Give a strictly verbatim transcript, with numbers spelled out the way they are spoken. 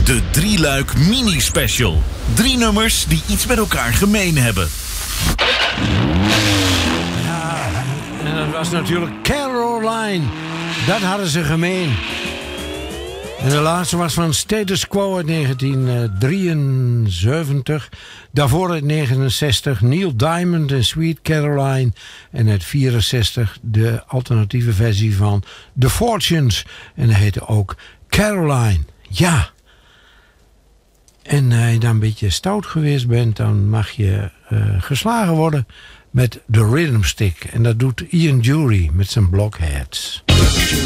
De Drieluik Mini-Special. Drie nummers die iets met elkaar gemeen hebben. Ja, en dat was natuurlijk Caroline. Dat hadden ze gemeen. En de laatste was van Status Quo uit negentien drieënzeventig. Daarvoor uit negenenzestig Neil Diamond en Sweet Caroline. En uit vierenzestig de alternatieve versie van The Fortunes. En dat heette ook Caroline. Ja. En als je dan een beetje stout geweest bent, dan mag je uh, geslagen worden met de Rhythm Stick. En dat doet Ian Dury met zijn Blockheads.